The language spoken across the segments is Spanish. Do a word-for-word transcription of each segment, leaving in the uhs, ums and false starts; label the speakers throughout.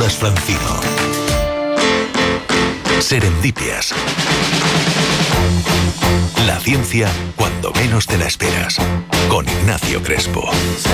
Speaker 1: Nicolás Francino. Serendipias. La ciencia cuando menos te la esperas. Con Ignacio Crespo.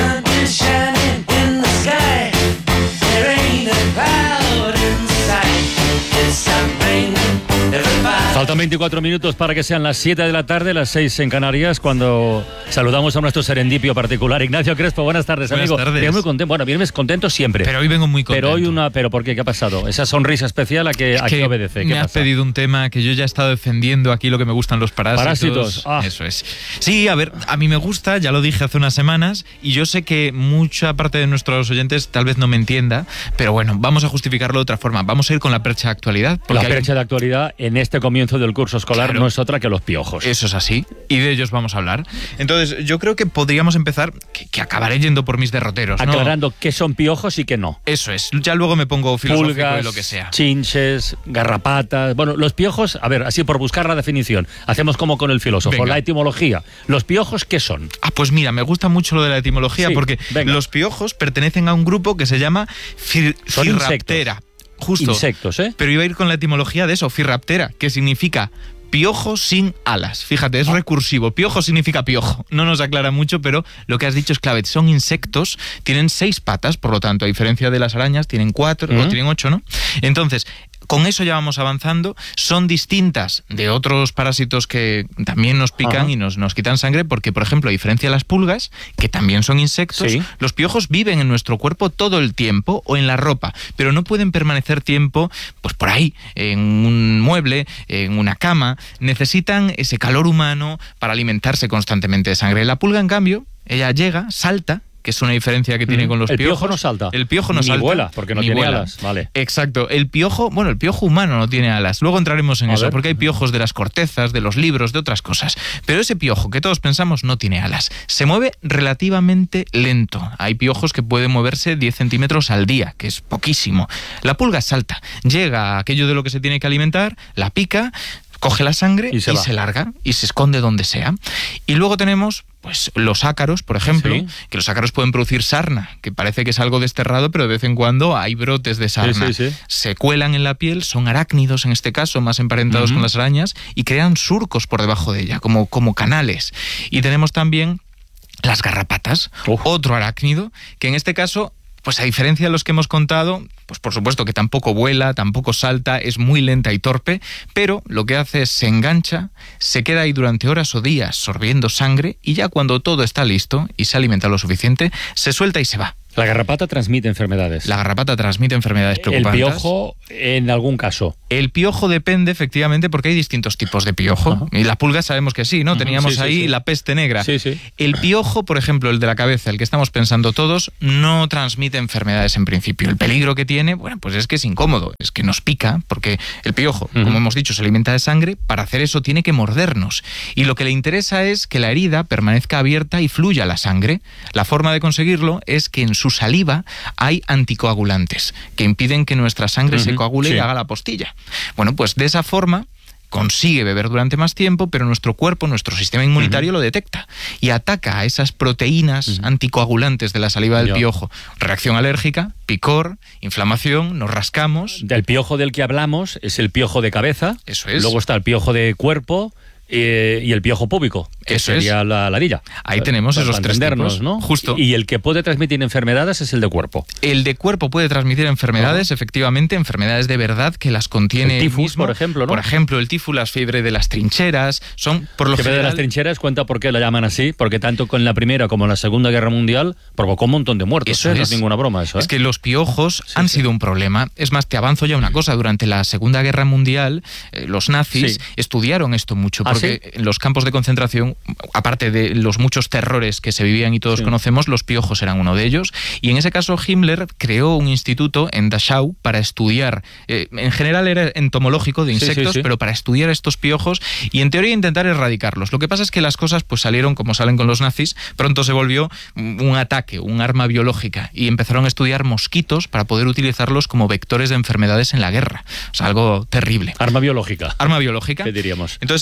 Speaker 2: Faltan veinticuatro minutos para que sean las siete de la tarde, las seis en Canarias, cuando saludamos a nuestro serendipio particular. Ignacio Crespo, buenas tardes,
Speaker 3: buenas
Speaker 2: amigo.
Speaker 3: Buenas tardes.
Speaker 2: Vienes muy contento. Bueno, vienes contento siempre.
Speaker 3: Pero hoy vengo muy contento.
Speaker 2: Pero hoy una... ¿Pero por qué? ¿Qué ha pasado? Esa sonrisa especial a que,
Speaker 3: es
Speaker 2: a
Speaker 3: que
Speaker 2: qué obedece. ¿Qué
Speaker 3: me
Speaker 2: pasa?
Speaker 3: has pedido un tema que yo ya he estado defendiendo aquí, lo que me gustan los parásitos.
Speaker 2: Parásitos. Ah.
Speaker 3: Eso es. Sí, a ver, a mí me gusta, ya lo dije hace unas semanas, y yo sé que mucha parte de nuestros oyentes tal vez no me entienda, pero bueno, vamos a justificarlo de otra forma. Vamos a ir con la percha de actualidad.
Speaker 2: La
Speaker 3: hay...
Speaker 2: percha de actualidad en este comienzo del curso escolar
Speaker 3: Claro.
Speaker 2: no es otra que los piojos.
Speaker 3: Eso es así, y de ellos vamos a hablar. Entonces, yo creo que podríamos empezar, que, que acabaré yendo por mis derroteros, ¿no?
Speaker 2: Aclarando qué son piojos y qué no.
Speaker 3: Eso es, ya luego me pongo filosófico
Speaker 2: Pulgas,
Speaker 3: y lo que sea.
Speaker 2: chinches, garrapatas... Bueno, los piojos, a ver, así por buscar la definición, hacemos como con el filósofo,
Speaker 3: Venga.
Speaker 2: la etimología. ¿Los piojos qué son?
Speaker 3: Ah, pues mira, me gusta mucho lo de la etimología,
Speaker 2: Sí,
Speaker 3: porque
Speaker 2: venga.
Speaker 3: los piojos pertenecen a un grupo que se llama fir
Speaker 2: Son
Speaker 3: Firraptera. Justo.
Speaker 2: Insectos, ¿eh?
Speaker 3: Pero iba a ir con la etimología de eso, Firraptera, que significa piojo sin alas. Fíjate, es recursivo. Piojo significa piojo. No nos aclara mucho, pero lo que has dicho es clave. Son insectos, tienen seis patas, por lo tanto, a diferencia de las arañas, tienen cuatro,
Speaker 2: ¿Mm?
Speaker 3: o tienen ocho, ¿no? Entonces, con eso ya vamos avanzando. Son distintas de otros parásitos que también nos pican
Speaker 2: Ajá.
Speaker 3: y nos, nos quitan sangre, porque, por ejemplo, a diferencia de las pulgas, que también son insectos,
Speaker 2: Sí.
Speaker 3: los piojos viven en nuestro cuerpo todo el tiempo o en la ropa, pero no pueden permanecer tiempo pues por ahí, en un mueble, en una cama. Necesitan ese calor humano para alimentarse constantemente de sangre. La pulga, en cambio, ella llega, salta, que es una diferencia que tiene
Speaker 2: Mm.
Speaker 3: con los
Speaker 2: El
Speaker 3: piojos.
Speaker 2: piojo no salta.
Speaker 3: El piojo no
Speaker 2: Ni
Speaker 3: salta.
Speaker 2: vuela, porque no
Speaker 3: Ni
Speaker 2: tiene
Speaker 3: vuela.
Speaker 2: alas. Vale.
Speaker 3: Exacto. El piojo, bueno, el piojo humano no tiene alas. Luego entraremos en
Speaker 2: A
Speaker 3: eso,
Speaker 2: ver.
Speaker 3: porque hay piojos de las cortezas, de los libros, de otras cosas. Pero ese piojo que todos pensamos no tiene alas. Se mueve relativamente lento. Hay piojos que pueden moverse diez centímetros al día, que es poquísimo. La pulga salta, llega a aquello de lo que se tiene que alimentar, la pica, coge la sangre
Speaker 2: Y
Speaker 3: y
Speaker 2: se
Speaker 3: se,
Speaker 2: va.
Speaker 3: larga y se esconde donde sea. Y luego tenemos pues los ácaros, por ejemplo,
Speaker 2: Sí.
Speaker 3: que los ácaros pueden producir sarna, que parece que es algo desterrado, pero de vez en cuando hay brotes de sarna.
Speaker 2: Sí, sí, sí.
Speaker 3: Se cuelan en la piel, son arácnidos en este caso, más emparentados
Speaker 2: Ujú.
Speaker 3: con las arañas, y crean surcos por debajo de ella, como, como canales. Y tenemos también las garrapatas,
Speaker 2: Uf.
Speaker 3: otro arácnido, que en este caso, pues a diferencia de los que hemos contado, pues por supuesto que tampoco vuela, tampoco salta, es muy lenta y torpe, pero lo que hace es se engancha, se queda ahí durante horas o días sorbiendo sangre, y ya cuando todo está listo y se alimenta lo suficiente, se suelta y se va.
Speaker 2: La garrapata transmite enfermedades.
Speaker 3: La garrapata transmite enfermedades
Speaker 2: El
Speaker 3: preocupantes.
Speaker 2: piojo, en algún caso.
Speaker 3: El piojo depende, efectivamente, porque hay distintos tipos de piojo.
Speaker 2: Ajá.
Speaker 3: Y la pulga sabemos que sí, ¿no?
Speaker 2: Ujú,
Speaker 3: Teníamos
Speaker 2: sí, sí,
Speaker 3: ahí
Speaker 2: sí.
Speaker 3: la peste negra.
Speaker 2: Sí, sí.
Speaker 3: El piojo, por ejemplo, el de la cabeza, el que estamos pensando todos, no transmite enfermedades en principio. El peligro que tiene, bueno, pues es que es incómodo, es que nos pica, porque el piojo,
Speaker 2: Ujú.
Speaker 3: como hemos dicho, se alimenta de sangre. Para hacer eso tiene que mordernos. Y lo que le interesa es que la herida permanezca abierta y fluya la sangre. La forma de conseguirlo es que en su saliva hay anticoagulantes que impiden que nuestra sangre
Speaker 2: Ujú,
Speaker 3: se coagule
Speaker 2: sí.
Speaker 3: y haga la postilla. Bueno, pues de esa forma consigue beber durante más tiempo, pero nuestro cuerpo, nuestro sistema inmunitario lo detecta y ataca a esas proteínas
Speaker 2: Ujú.
Speaker 3: anticoagulantes de la saliva del
Speaker 2: Ya.
Speaker 3: piojo. Reacción alérgica, picor, inflamación, nos rascamos.
Speaker 2: Del piojo del que hablamos es el piojo de cabeza.
Speaker 3: Eso es.
Speaker 2: Luego está el piojo de cuerpo eh, y el piojo púbico, que
Speaker 3: Eso
Speaker 2: sería
Speaker 3: es.
Speaker 2: la ladilla.
Speaker 3: Ahí tenemos
Speaker 2: Para
Speaker 3: esos tres
Speaker 2: entendernos,
Speaker 3: tipos.
Speaker 2: ¿no?
Speaker 3: Justo.
Speaker 2: Y el que puede transmitir enfermedades es el de cuerpo.
Speaker 3: El de cuerpo puede transmitir enfermedades, efectivamente, enfermedades de verdad que las contiene
Speaker 2: El tifus,
Speaker 3: mismo.
Speaker 2: por ejemplo, ¿no?
Speaker 3: Por ejemplo, el tifus, la fiebre de las trincheras, son por lo
Speaker 2: Que de
Speaker 3: general...
Speaker 2: las trincheras cuenta por qué la llaman así, porque tanto con la Primera como en la Segunda Guerra Mundial provocó un montón de muertos.
Speaker 3: Eso
Speaker 2: ¿eh? No
Speaker 3: es.
Speaker 2: es ninguna broma eso. ¿eh?
Speaker 3: Es que los piojos
Speaker 2: Sí,
Speaker 3: han
Speaker 2: sí.
Speaker 3: sido un problema. Es más, te avanzo ya una cosa. Durante la Segunda Guerra Mundial, eh, los nazis
Speaker 2: Sí.
Speaker 3: estudiaron esto mucho,
Speaker 2: ¿Ah,
Speaker 3: porque
Speaker 2: sí?
Speaker 3: en los campos de concentración, aparte de los muchos terrores que se vivían y todos
Speaker 2: Sí.
Speaker 3: conocemos, los piojos eran uno de ellos. Y en ese caso, Himmler creó un instituto en Dachau para estudiar, eh, en general era entomológico de
Speaker 2: Sí, sí,
Speaker 3: insectos,
Speaker 2: sí.
Speaker 3: pero para estudiar estos piojos y en teoría intentar erradicarlos. Lo que pasa es que las cosas pues salieron como salen con los nazis. Pronto se volvió un ataque, un arma biológica, y empezaron a estudiar mosquitos para poder utilizarlos como vectores de enfermedades en la guerra. O sea, algo terrible.
Speaker 2: Arma biológica,
Speaker 3: Arma biológica.
Speaker 2: ¿qué diríamos?
Speaker 3: Entonces, en este caso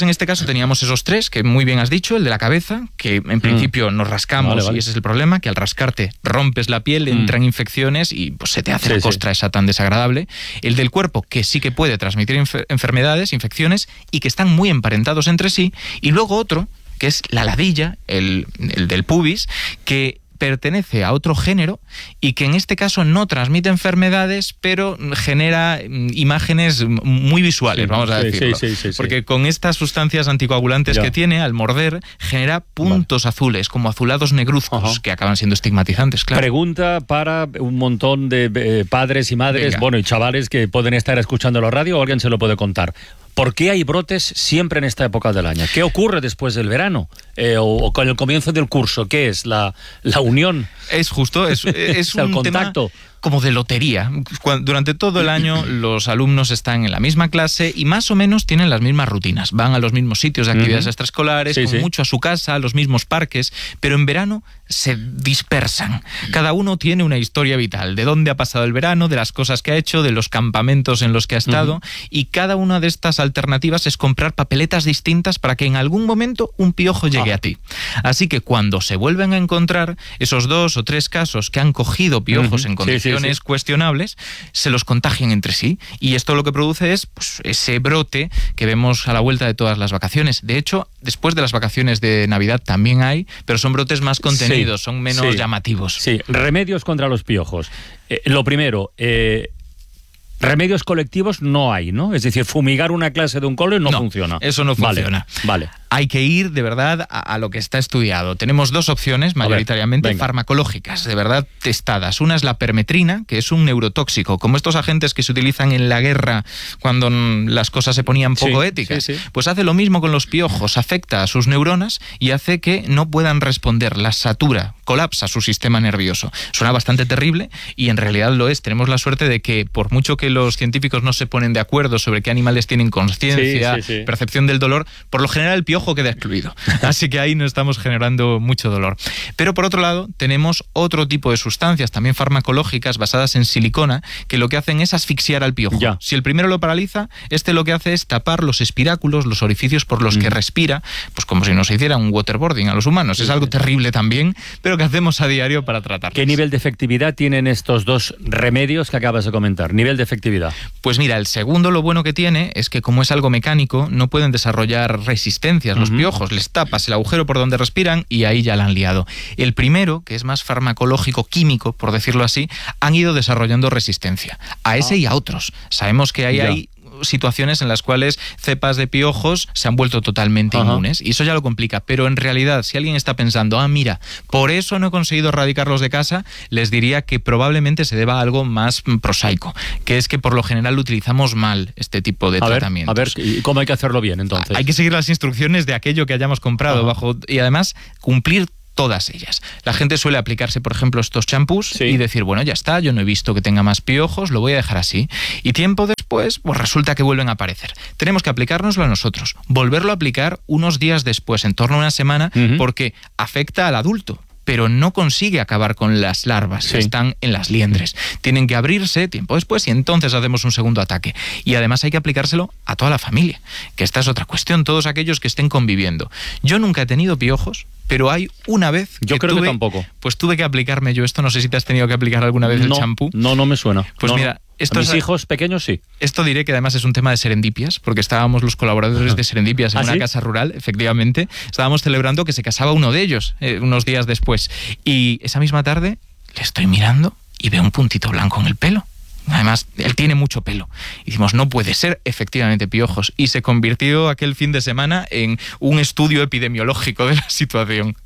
Speaker 3: caso teníamos esos tres, que muy bien has dicho, el de la cabeza, que en principio mm. nos rascamos vale, vale. y ese es el problema, que al rascarte rompes la piel, mm. entran infecciones y pues se te hace sí, la costra sí. esa tan desagradable. El del cuerpo, que sí que puede transmitir enfer- enfermedades, infecciones, y que están muy emparentados entre sí. Y luego otro, que es la ladilla, el, el del pubis, que pertenece a otro género y que en este caso no transmite enfermedades, pero genera imágenes muy visuales, sí, vamos a decirlo. Sí, sí, sí, sí, Porque sí. con estas sustancias anticoagulantes ya. que tiene, al morder, genera puntos vale. azules, como azulados negruzcos, Ajá. que acaban siendo estigmatizantes, claro.
Speaker 2: Pregunta para un montón de eh, padres y madres, Venga. bueno, y chavales que pueden estar escuchando la radio, o alguien se lo puede contar. ¿Por qué hay brotes siempre en esta época del año? ¿Qué ocurre después del verano? Eh, o, o con el comienzo del curso? ¿Qué es? ¿La, la unión?
Speaker 3: Es justo, es, es un
Speaker 2: contacto.
Speaker 3: tema como de lotería. Durante todo el año los alumnos están en la misma clase y más o menos tienen las mismas rutinas. Van a los mismos sitios de actividades uh-huh. extraescolares, sí, sí. mucho a su casa, a los mismos parques, pero en verano se dispersan. Cada uno tiene una historia vital, de dónde ha pasado el verano, de las cosas que ha hecho, de los campamentos en los que ha estado, uh-huh. y cada una de estas alternativas es comprar papeletas distintas para que en algún momento un piojo llegue ah. a ti. Así que cuando se vuelven a encontrar esos dos o tres casos que han cogido piojos uh-huh. en condiciones sí, sí. Sí. cuestionables, se los contagian entre sí y esto lo que produce es pues, ese brote que vemos a la vuelta de todas las vacaciones. De hecho, después de las vacaciones de Navidad también hay, pero son brotes más contenidos, sí, son menos sí, llamativos.
Speaker 2: Sí, remedios contra los piojos. Eh, lo primero, eh, remedios colectivos no hay, ¿no? Es decir, fumigar una clase de un cole no,
Speaker 3: no
Speaker 2: funciona.
Speaker 3: Eso no funciona.
Speaker 2: Vale. vale.
Speaker 3: Hay que ir de verdad a, a lo que está estudiado. Tenemos dos opciones, mayoritariamente ver, farmacológicas, de verdad testadas. Una es la permetrina, que es un neurotóxico, como estos agentes que se utilizan en la guerra cuando las cosas se ponían poco sí, éticas. Sí, sí. Pues hace lo mismo con los piojos, afecta a sus neuronas y hace que no puedan responder, las satura, colapsa su sistema nervioso. Suena bastante terrible y en realidad lo es. Tenemos la suerte de que por mucho que los científicos no se ponen de acuerdo sobre qué animales tienen conciencia, sí, sí, sí. percepción del dolor, por lo general el piojo queda excluido. Así que ahí no estamos generando mucho dolor. Pero por otro lado, tenemos otro tipo de sustancias, también farmacológicas, basadas en silicona, que lo que hacen es asfixiar al piojo. Ya. Si el primero lo paraliza, este lo que hace es tapar los espiráculos, los orificios por los mm. que respira, pues como si nos hiciera un waterboarding a los humanos. Sí, es algo sí. terrible también, pero que hacemos a diario para tratarlos.
Speaker 2: ¿Qué nivel de efectividad tienen estos dos remedios que acabas de comentar? Nivel de efectividad.
Speaker 3: Pues mira, el segundo lo bueno que tiene es que como es algo mecánico, no pueden desarrollar resistencias los uh-huh. piojos, les tapas el agujero por donde respiran y ahí ya la han liado. El primero, que es más farmacológico, químico, por decirlo así, han ido desarrollando resistencia a ese ah. y a otros. Sabemos que ahí hay situaciones en las cuales cepas de piojos se han vuelto totalmente Ajá. inmunes y eso ya lo complica, pero en realidad si alguien está pensando, ah mira, por eso no he conseguido erradicarlos de casa, les diría que probablemente se deba a algo más prosaico, que es que por lo general utilizamos mal este tipo de
Speaker 2: a
Speaker 3: tratamientos.
Speaker 2: Ver, a ver, ¿y cómo hay que hacerlo bien entonces?
Speaker 3: Hay que seguir las instrucciones de aquello que hayamos comprado Ajá. bajo y además cumplir todas ellas. La gente suele aplicarse, por ejemplo, estos champús sí. y decir, bueno, ya está, yo no he visto que tenga más piojos, lo voy a dejar así. Y tiempo después, pues resulta que vuelven a aparecer. Tenemos que aplicárnoslo a nosotros, volverlo a aplicar unos días después, en torno a una semana, uh-huh. porque afecta al adulto, pero no consigue acabar con las larvas sí. que están en las liendres. Tienen que abrirse tiempo después y entonces hacemos un segundo ataque. Y además hay que aplicárselo a toda la familia, que esta es otra cuestión, todos aquellos que estén conviviendo. Yo nunca he tenido piojos, pero hay una vez
Speaker 2: yo que creo
Speaker 3: tuve,
Speaker 2: que tampoco.
Speaker 3: Pues tuve que aplicarme yo esto, no sé si te has tenido que aplicar alguna vez
Speaker 2: no,
Speaker 3: el champú.
Speaker 2: No, no me suena.
Speaker 3: Pues
Speaker 2: no,
Speaker 3: mira, esto
Speaker 2: a mis
Speaker 3: es,
Speaker 2: hijos pequeños sí.
Speaker 3: Esto diré que además es un tema de serendipias, porque estábamos los colaboradores Ajá. de Serendipias en
Speaker 2: ¿Ah,
Speaker 3: una
Speaker 2: sí?
Speaker 3: casa rural, efectivamente, estábamos celebrando que se casaba uno de ellos eh, unos días después. Y esa misma tarde le estoy mirando y veo un puntito blanco en el pelo. Además, él tiene mucho pelo. Y decimos, no puede ser efectivamente piojos. Y se convirtió aquel fin de semana en un estudio epidemiológico de la situación.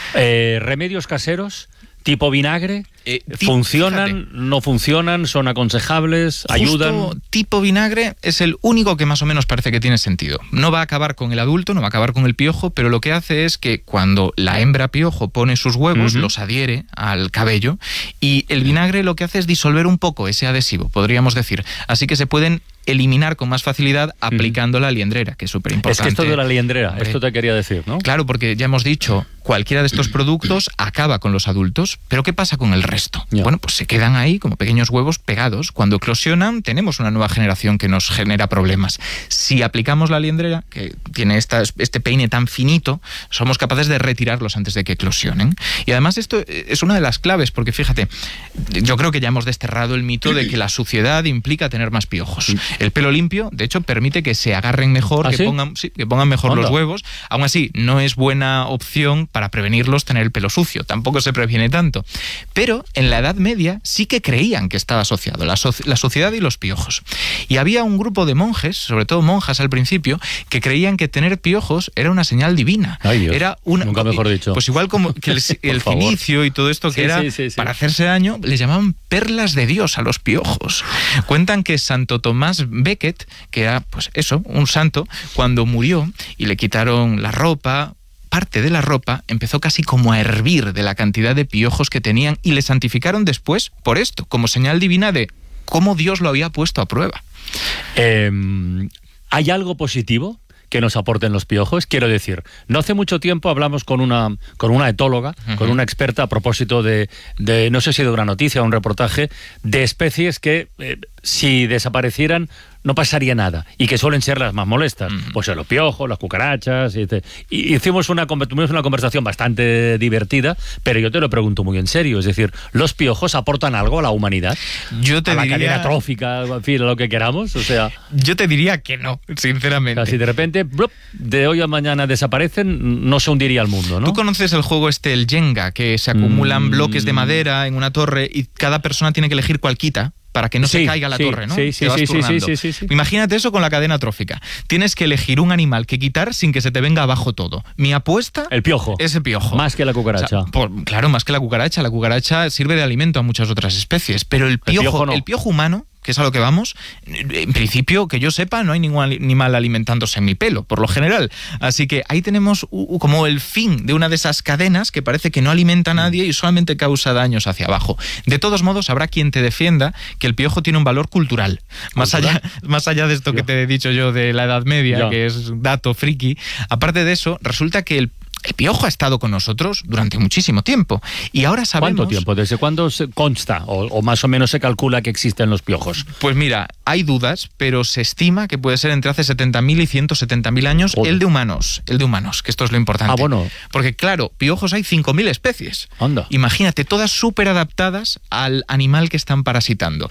Speaker 2: Eh, ¿Remedios caseros? ¿Tipo vinagre? Eh, ¿Funcionan? Fíjate. ¿No funcionan? ¿Son aconsejables?
Speaker 3: Justo
Speaker 2: ¿Ayudan?
Speaker 3: Tipo vinagre es el único que más o menos parece que tiene sentido. No va a acabar con el adulto, no va a acabar con el piojo, pero lo que hace es que cuando la hembra piojo pone sus huevos, uh-huh. los adhiere al cabello y el vinagre lo que hace es disolver un poco ese adhesivo, podríamos decir. Así que se pueden eliminar con más facilidad aplicando uh-huh. la liendrera, que es súper importante.
Speaker 2: Es que esto de la liendrera, Hombre, esto te quería decir, ¿no?
Speaker 3: Claro, porque ya hemos dicho, cualquiera de estos productos acaba con los adultos, pero ¿qué pasa con el resto? Yeah. Bueno, pues se quedan ahí como pequeños huevos pegados. Cuando eclosionan, tenemos una nueva generación que nos genera problemas. Si aplicamos la liendrera, que tiene esta, este peine tan finito, somos capaces de retirarlos antes de que eclosionen. Y además esto es una de las claves, porque fíjate, yo creo que ya hemos desterrado el mito de que la suciedad implica tener más piojos. El pelo limpio, de hecho, permite que se agarren mejor,
Speaker 2: ¿Ah,
Speaker 3: que,
Speaker 2: sí?
Speaker 3: pongan, sí, que pongan mejor Onda. los huevos. Aún así, no es buena opción para prevenirlos tener el pelo sucio. Tampoco se previene tanto. Pero en la Edad Media sí que creían que estaba asociado la, so la suciedad y los piojos. Y había un grupo de monjes, sobre todo monjas al principio, que creían que tener piojos era una señal divina.
Speaker 2: Ay, Dios.
Speaker 3: Era una,
Speaker 2: Nunca mejor dicho.
Speaker 3: Pues igual como que el, el cinicio y todo esto que
Speaker 2: sí,
Speaker 3: era
Speaker 2: sí, sí, sí.
Speaker 3: para hacerse daño, les llamaban perlas de Dios a los piojos. Cuentan que Santo Tomás Becket, que era pues eso, un santo, cuando murió y le quitaron la ropa, parte de la ropa empezó casi como a hervir de la cantidad de piojos que tenían y le santificaron después por esto, como señal divina de cómo Dios lo había puesto a prueba.
Speaker 2: Eh, ¿Hay algo positivo que nos aporten los piojos? Quiero decir, no hace mucho tiempo hablamos con una, con una etóloga, uh-huh. con una experta a propósito de, de, no sé si de una noticia o un reportaje, de especies que eh, si desaparecieran no pasaría nada, y que suelen ser las más molestas, uh-huh. pues los piojos, las cucarachas, y, te, y hicimos una, tuvimos una conversación bastante divertida, pero yo te lo pregunto muy en serio, es decir, ¿los piojos aportan algo a la humanidad?
Speaker 3: Yo te
Speaker 2: a
Speaker 3: diría...
Speaker 2: la cadena trófica, en fin, a lo que queramos, o sea...
Speaker 3: Yo te diría que no, sinceramente.
Speaker 2: O sea, si de repente, blup, de hoy a mañana desaparecen, no se hundiría el mundo, ¿no?
Speaker 3: ¿Tú conoces el juego este, el Jenga, que se acumulan
Speaker 2: mm.
Speaker 3: bloques de madera en una torre y cada persona tiene que elegir cuál quita? Para que no
Speaker 2: sí,
Speaker 3: se caiga la
Speaker 2: sí,
Speaker 3: torre, ¿no?
Speaker 2: Sí, sí, sí, sí, sí, sí, sí.
Speaker 3: Imagínate eso con la cadena trófica. Tienes que elegir un animal que quitar sin que se te venga abajo todo. Mi apuesta...
Speaker 2: El piojo.
Speaker 3: Es el piojo.
Speaker 2: Más que la cucaracha.
Speaker 3: O sea, por, claro, más que la cucaracha. La cucaracha sirve de alimento a muchas otras especies. Pero el piojo,
Speaker 2: el piojo, no.
Speaker 3: el piojo humano, que es a lo que vamos, en principio, que yo sepa, no hay ningún animal alimentándose en mi pelo, por lo general. Así que ahí tenemos uh, como el fin de una de esas cadenas que parece que no alimenta a nadie y solamente causa daños hacia abajo. De todos modos, habrá quien te defienda que el piojo tiene un valor cultural. ¿Cultural? Más allá, más allá de esto ya. que te he dicho yo de la Edad Media, ya. que es dato friki, aparte de eso, resulta que el El piojo ha estado con nosotros durante muchísimo tiempo y ahora sabemos...
Speaker 2: ¿Cuánto tiempo? ¿Desde cuándo se consta o, o más o menos se calcula que existen los piojos?
Speaker 3: Pues mira, hay dudas, pero se estima que puede ser entre hace setenta mil y ciento setenta mil años. Joder. el de humanos, el de humanos, que esto es lo importante.
Speaker 2: Ah, bueno.
Speaker 3: Porque claro, piojos hay cinco mil especies.
Speaker 2: Anda.
Speaker 3: Imagínate, todas súper adaptadas al animal que están parasitando.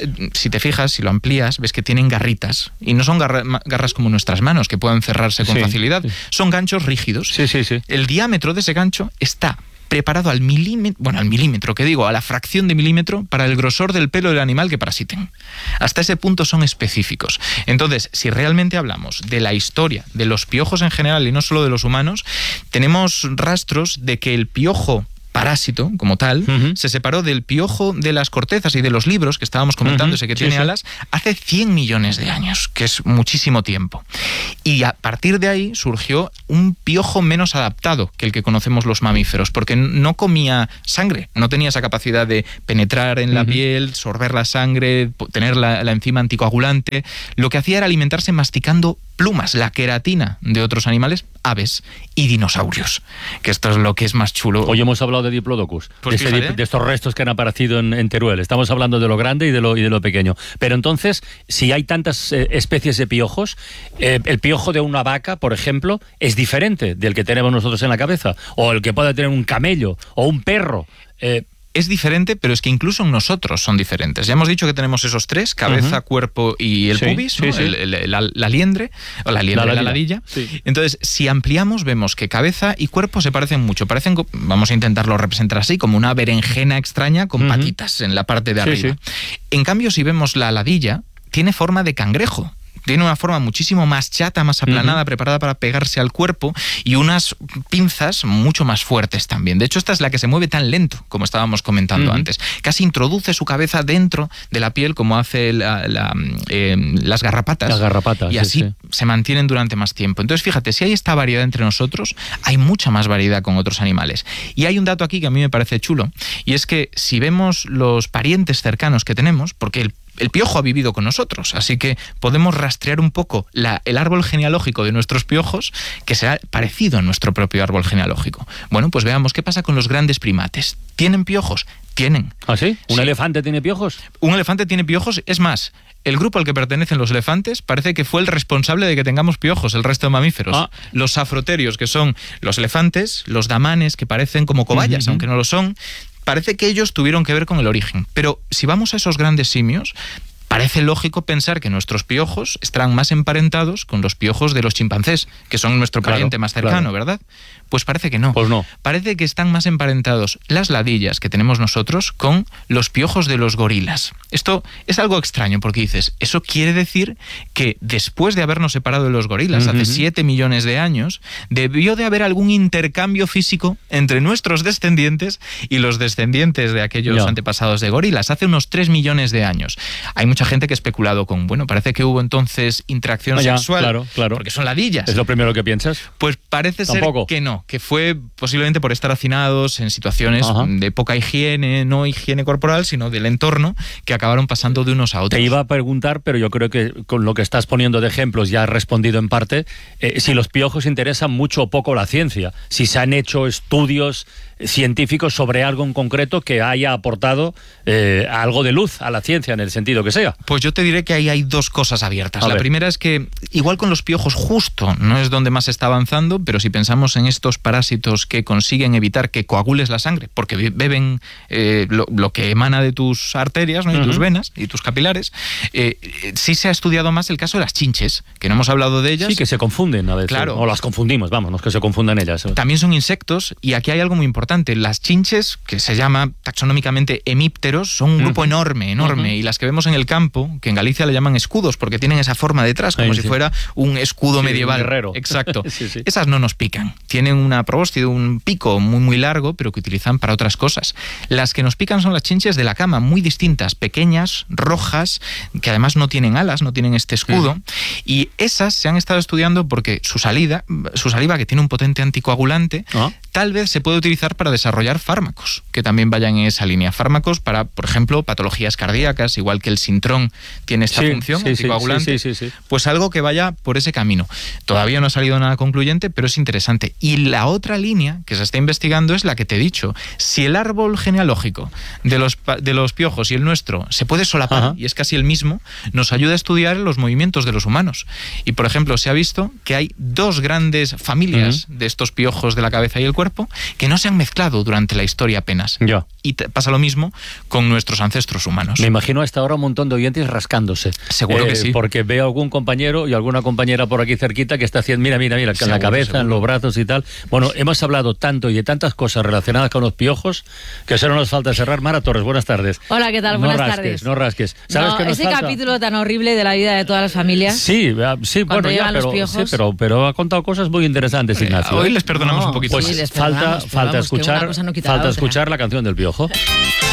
Speaker 3: Si te fijas, si lo amplías, ves que tienen garritas y no son garra, garras como nuestras manos, que pueden cerrarse con
Speaker 2: sí,
Speaker 3: facilidad.
Speaker 2: Sí.
Speaker 3: Son ganchos rígidos.
Speaker 2: Sí, sí, sí.
Speaker 3: El diámetro de ese gancho está preparado al milímetro, bueno, al milímetro, que digo, a la fracción de milímetro para el grosor del pelo del animal que parasiten. Hasta ese punto son específicos. Entonces, si realmente hablamos de la historia de los piojos en general y no solo de los humanos, tenemos rastros de que el piojo parásito, como tal, uh-huh. se separó del piojo de las cortezas y de los libros, que estábamos comentando, uh-huh. ese que sí, tiene sí. alas, hace cien millones de años, que es muchísimo tiempo. Y a partir de ahí surgió un piojo menos adaptado que el que conocemos los mamíferos, porque no comía sangre, no tenía esa capacidad de penetrar en la uh-huh. piel, sorber la sangre, tener la, la enzima anticoagulante. Lo que hacía era alimentarse masticando plumas, la queratina de otros animales, aves y dinosaurios, que esto es lo que es más chulo.
Speaker 2: Hoy hemos hablado de Diplodocus,
Speaker 3: pues
Speaker 2: de, ese, de estos restos que han aparecido en, en Teruel. Estamos hablando de lo grande y de lo, y de lo pequeño. Pero entonces, si hay tantas eh, especies de piojos, eh, el piojo de una vaca, por ejemplo, es diferente del que tenemos nosotros en la cabeza, o el que pueda tener un camello, o un perro. Eh,
Speaker 3: Es diferente, pero es que incluso en nosotros son diferentes. Ya hemos dicho que tenemos esos tres, cabeza, uh-huh. cuerpo y el sí, pubis, sí, ¿no? sí. el, el, la, la liendre, o la liendre, la, la ladilla. Sí. Entonces, si ampliamos, vemos que cabeza y cuerpo se parecen mucho. Parecen, vamos a intentarlo representar así, como una berenjena extraña con uh-huh. patitas en la parte de arriba. Sí, sí. En cambio, si vemos la ladilla, tiene forma de cangrejo. Tiene una forma muchísimo más chata, más aplanada, uh-huh. preparada para pegarse al cuerpo y unas pinzas mucho más fuertes también. De hecho, esta es la que se mueve tan lento, como estábamos comentando uh-huh. antes. Casi introduce su cabeza dentro de la piel, como hace la, la, eh, las garrapatas.
Speaker 2: Las garrapatas,
Speaker 3: Y así
Speaker 2: sí, sí.
Speaker 3: se mantienen durante más tiempo. Entonces, fíjate, si hay esta variedad entre nosotros, hay mucha más variedad con otros animales. Y hay un dato aquí que a mí me parece chulo, y es que si vemos los parientes cercanos que tenemos, porque el el piojo ha vivido con nosotros, así que podemos rastrear un poco la, el árbol genealógico de nuestros piojos, que será parecido a nuestro propio árbol genealógico. Bueno, pues veamos qué pasa con los grandes primates. ¿Tienen piojos? Tienen.
Speaker 2: ¿Ah, sí? ¿Un
Speaker 3: sí.
Speaker 2: elefante tiene piojos?
Speaker 3: Un elefante tiene piojos, es más, el grupo al que pertenecen los elefantes parece que fue el responsable de que tengamos piojos, el resto de mamíferos.
Speaker 2: Ah.
Speaker 3: Los afroterios, que son los elefantes, los damanes, que parecen como cobayas, uh-huh. aunque no lo son, parece que ellos tuvieron que ver con el origen. Pero si vamos a esos grandes simios, parece lógico pensar que nuestros piojos estarán más emparentados con los piojos de los chimpancés, que son nuestro pariente claro, más cercano, claro. ¿verdad? Pues parece que no.
Speaker 2: Pues no.
Speaker 3: Parece que están más emparentados las ladillas que tenemos nosotros con los piojos de los gorilas. Esto es algo extraño porque dices, eso quiere decir que después de habernos separado de los gorilas uh-huh. hace siete millones de años, debió de haber algún intercambio físico entre nuestros descendientes y los descendientes de aquellos no. antepasados de gorilas, hace unos tres millones de años. Hay mucha gente que ha especulado con, bueno, parece que hubo entonces interacción
Speaker 2: ah, ya,
Speaker 3: sexual,
Speaker 2: claro, claro.
Speaker 3: porque son ladillas.
Speaker 2: ¿Es lo primero que piensas?
Speaker 3: Pues parece
Speaker 2: Tampoco.
Speaker 3: ser que no, que fue posiblemente por estar hacinados en situaciones Ajá. de poca higiene, no higiene corporal, sino del entorno, que acabaron pasando de unos a otros.
Speaker 2: Te iba a preguntar, pero yo creo que con lo que estás poniendo de ejemplos ya has respondido en parte, eh, si los piojos interesan mucho o poco la ciencia, si se han hecho estudios científicos sobre algo en concreto que haya aportado eh, algo de luz a la ciencia, en el sentido que sea.
Speaker 3: Pues yo te diré que ahí hay dos cosas abiertas. A la ver. primera es que, igual con los piojos justo, no es donde más se está avanzando, pero si pensamos en estos parásitos que consiguen evitar que coagules la sangre, porque beben eh, lo, lo que emana de tus arterias, ¿no? y uh-huh. tus venas y tus capilares, eh, sí se ha estudiado más el caso de las chinches, que no hemos hablado de ellas.
Speaker 2: Sí, que se confunden a veces,
Speaker 3: claro.
Speaker 2: o las confundimos, vamos, no es que se confundan ellas.
Speaker 3: También son insectos, y aquí hay algo muy importante. Las chinches, que se llama taxonómicamente hemípteros, son un grupo uh-huh. enorme, enorme, uh-huh. y las que vemos en el campo, que en Galicia le llaman escudos, porque tienen esa forma detrás, como sí, si sí. fuera un escudo
Speaker 2: sí,
Speaker 3: medieval.
Speaker 2: Un guerrero.
Speaker 3: Exacto.
Speaker 2: sí, sí.
Speaker 3: Esas no nos pican. Tienen una probóscide, un pico muy, muy largo, pero que utilizan para otras cosas. Las que nos pican son las chinches de la cama, muy distintas, pequeñas, rojas, que además no tienen alas, no tienen este escudo, uh-huh. y esas se han estado estudiando porque su salida, su saliva, que tiene un potente anticoagulante, uh-huh. tal vez se puede utilizar para desarrollar fármacos, que también vayan en esa línea. Fármacos para, por ejemplo, patologías cardíacas, igual que el sintrón tiene esta
Speaker 2: sí,
Speaker 3: función
Speaker 2: sí,
Speaker 3: anticoagulante,
Speaker 2: sí, sí, sí, sí.
Speaker 3: pues algo que vaya por ese camino. Todavía no ha salido nada concluyente, pero es interesante. Y la otra línea que se está investigando es la que te he dicho. Si el árbol genealógico de los, de los piojos y el nuestro se puede solapar, Ajá. y es casi el mismo, nos ayuda a estudiar los movimientos de los humanos. Y, por ejemplo, se ha visto que hay dos grandes familias uh-huh. de estos piojos de la cabeza y el cuerpo que no se han mezclado durante la historia apenas.
Speaker 2: Ya.
Speaker 3: Y te pasa lo mismo con nuestros ancestros humanos.
Speaker 2: Me imagino a esta hora un montón de oyentes rascándose.
Speaker 3: Seguro eh, que sí.
Speaker 2: Porque veo algún compañero y alguna compañera por aquí cerquita que está haciendo, mira, mira, mira, en la cabeza, seguro. En los brazos y tal. Bueno, hemos hablado tanto y de tantas cosas relacionadas con los piojos que solo nos falta cerrar. Mara Torres, buenas tardes.
Speaker 4: Hola, ¿qué tal?
Speaker 2: No
Speaker 4: buenas
Speaker 2: rasques,
Speaker 4: tardes.
Speaker 2: No rasques, ¿sabes
Speaker 4: no,
Speaker 2: qué nos
Speaker 4: ese
Speaker 2: falta?
Speaker 4: Capítulo tan horrible de la vida de todas las familias.
Speaker 2: Sí, sí, bueno, ya, pero, sí, pero, pero ha contado cosas muy interesantes, Ignacio.
Speaker 3: Hoy les perdonamos
Speaker 4: no,
Speaker 3: un poquito.
Speaker 2: Pues
Speaker 4: sí, les
Speaker 2: falta,
Speaker 4: perdonamos,
Speaker 2: falta
Speaker 4: vamos,
Speaker 2: escuchar,
Speaker 4: no
Speaker 2: falta escuchar la canción del piojo.